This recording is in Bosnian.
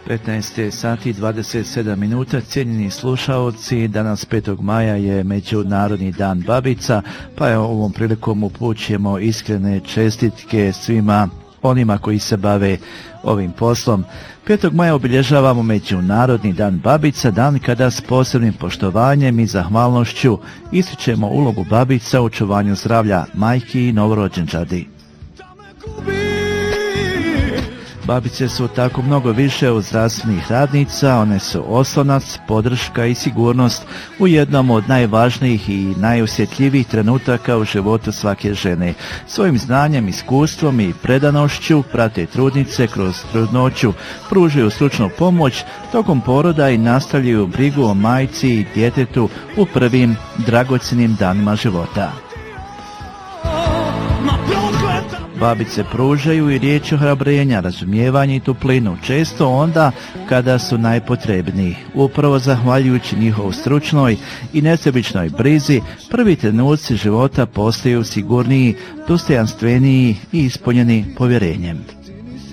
15 sati 27 minuta, cijenjeni slušaoci, danas 5. maja je Međunarodni dan babica, pa evo ovom prilikom upućujemo iskrene čestitke svima onima koji se bave ovim poslom. 5. maja obilježavamo Međunarodni dan babica, dan kada s posebnim poštovanjem i zahvalnošću ističemo ulogu babica u očuvanju zdravlja majki i novorođenčadi. Babice su tako mnogo više od zdravstvenih radnica, one su oslonac, podrška i sigurnost u jednom od najvažnijih i najosjetljivijih trenutaka u životu svake žene. Svojim znanjem, iskustvom i predanošću prate trudnice kroz trudnoću, pružaju stručnu pomoć tokom poroda i nastavljaju brigu o majci i djetetu u prvim dragocjenim danima života. Babice pružaju i riječ ohrabrenja, razumijevanje i toplinu, često onda kada su najpotrebniji. Upravo zahvaljujući njihovoj stručnoj i nesebičnoj brizi, prvi trenuci života postaju sigurniji, dostojanstveniji i ispunjeni povjerenjem.